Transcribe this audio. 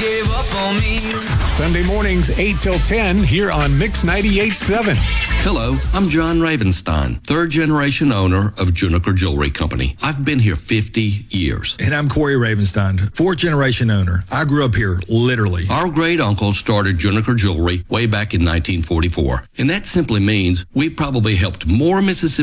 gave up on me. Sunday mornings, 8 till 10, here on Mix 98.7. Hello, I'm John Ravenstein, third-generation owner of Juniker Jewelry Company. I've been here 50 years. And I'm Corey Ravenstein, fourth-generation owner. I grew up here, literally. Our great-uncle started Juniker Jewelry way back in 1944, and that simply means we've probably helped more Mississippi